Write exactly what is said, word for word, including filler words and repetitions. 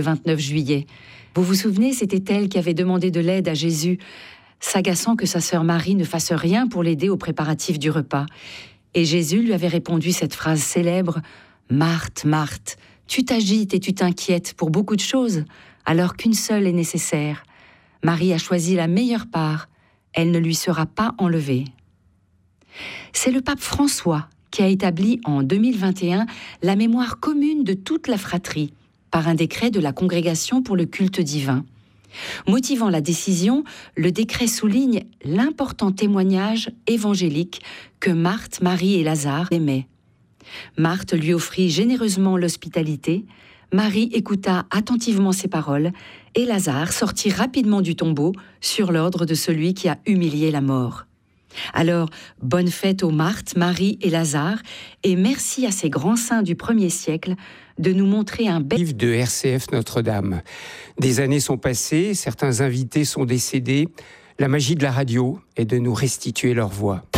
le vingt-neuf juillet. Vous vous souvenez, c'était elle qui avait demandé de l'aide à Jésus, s'agaçant que sa sœur Marie ne fasse rien pour l'aider aux préparatifs du repas. Et Jésus lui avait répondu cette phrase célèbre « Marthe, Marthe, tu t'agites et tu t'inquiètes pour beaucoup de choses, alors qu'une seule est nécessaire. Marie a choisi la meilleure part, elle ne lui sera pas enlevée. » C'est le pape François qui a établi en deux mille vingt et un la mémoire commune de toute la fratrie par un décret de la Congrégation pour le culte divin. Motivant la décision, le décret souligne l'important témoignage évangélique que Marthe, Marie et Lazare aimaient. Marthe lui offrit généreusement l'hospitalité, Marie écouta attentivement ses paroles et Lazare sortit rapidement du tombeau sur l'ordre de celui qui a humilié la mort. Alors, bonne fête aux Marthe, Marie et Lazare, et merci à ces grands saints du premier siècle de nous montrer un bel... Livre de R C F Notre-Dame. Des années sont passées, certains invités sont décédés. La magie de la radio est de nous restituer leur voix.